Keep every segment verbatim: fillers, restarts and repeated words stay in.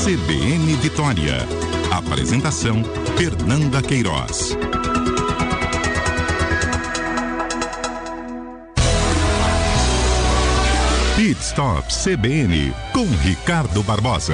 C B N Vitória. Apresentação: Fernanda Queiroz. Pit Stop C B N com Ricardo Barbosa.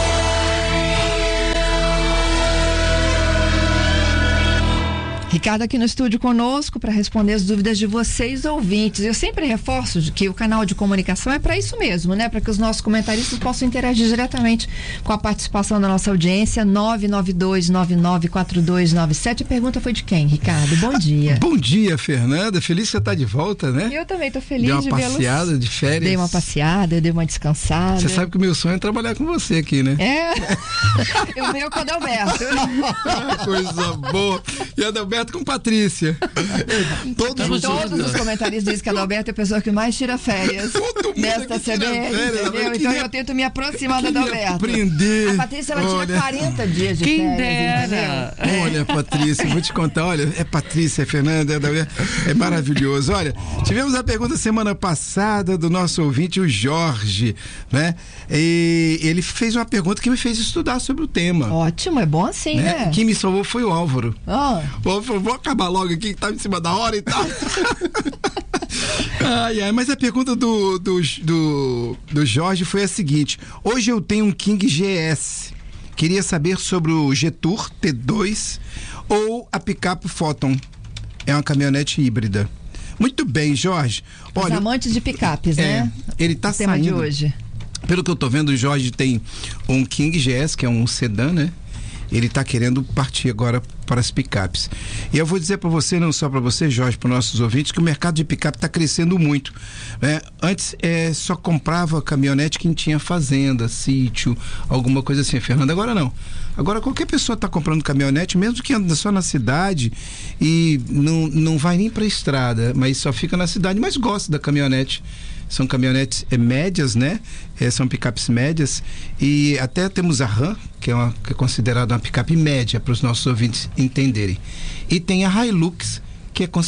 Ricardo aqui no estúdio conosco para responder as dúvidas de vocês, ouvintes. Eu sempre reforço de que o canal de comunicação é para isso mesmo, né? Para que os nossos comentaristas possam interagir diretamente com a participação da nossa audiência. Nove nove dois nove nove quatro dois nove sete. A pergunta foi de quem, Ricardo? Bom dia. Bom dia, Fernanda. Feliz que você está de volta, né? Eu também estou feliz de vê-los. Dei uma passeada de férias. Dei uma passeada, eu dei uma descansada. Você sabe que o meu sonho é trabalhar com você aqui, né? É. Eu venho com o Adalberto. Coisa boa. E Adalberto com Patrícia. Todos, todos os comentaristas dizem que a Adalberto é a pessoa que mais tira férias nesta C B N, entendeu? Então eu tento me aproximar da Adalberto. Aprender. A Patrícia, ela olha, tira quarenta dias de quem férias, dera. Olha, Patrícia, vou te contar, olha, é Patrícia, é Fernanda, é Adalberto, é maravilhoso. Olha, tivemos a pergunta semana passada do nosso ouvinte, o Jorge, né? E ele fez uma pergunta que me fez estudar sobre o tema. Ótimo, é bom assim, né? né? Quem me salvou foi o Álvaro. Ah. O Álvaro falou, vou acabar logo aqui que tá em cima da hora e tal. Ai, ai, mas a pergunta do, do, do, do Jorge foi a seguinte: hoje eu tenho um King G S. Queria saber sobre o G-Tour T dois ou a picape Photon. É uma caminhonete híbrida. Muito bem, Jorge. Olha, os amantes de picapes, é, né? Ele tá o tema saindo. de hoje. Pelo que eu tô vendo, o Jorge tem um King G S, que é um sedã, né? Ele está querendo partir agora para as picapes. E eu vou dizer para você, não só para você, Jorge, para os nossos ouvintes, que o mercado de picape está crescendo muito, né? Antes é, só comprava caminhonete quem tinha fazenda, sítio, alguma coisa assim, Fernanda. Agora não. Agora qualquer pessoa está comprando caminhonete, mesmo que anda só na cidade e não, não vai nem para a estrada, mas só fica na cidade, mas gosta da caminhonete. São caminhonetes é, médias, né? É, são picapes médias. E até temos a Ram, que é, uma, que é considerada uma picape média, para os nossos ouvintes entenderem. E tem a Hilux, que é considerada